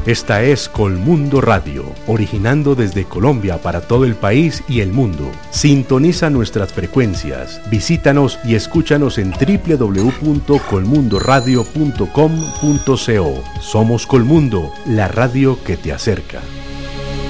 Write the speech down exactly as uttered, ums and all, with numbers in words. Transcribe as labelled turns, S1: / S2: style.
S1: Esta es Colmundo Radio, originando desde Colombia para todo el país y el mundo. Sintoniza nuestras frecuencias, visítanos y escúchanos en doble u doble u doble u punto colmundoradio punto com punto co. Somos Colmundo, la radio que te acerca.